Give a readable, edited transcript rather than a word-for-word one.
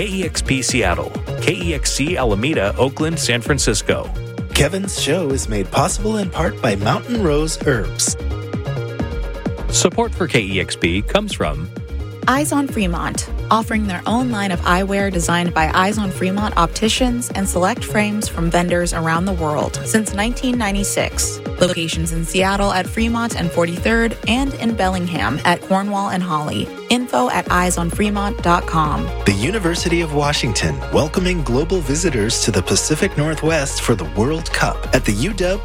KEXP Seattle, KEXC Alameda, Oakland, San Francisco. Kevin's show is made possible in part by Mountain Rose Herbs. Support for KEXP comes from Eyes on Fremont, offering their own line of eyewear designed by Eyes on Fremont opticians and select frames from vendors around the world since 1996. Locations in Seattle at Fremont and 43rd and in Bellingham at Cornwall and Holly. Info at eyesonfremont.com. The University of Washington welcoming global visitors to the Pacific Northwest for the World Cup at the UW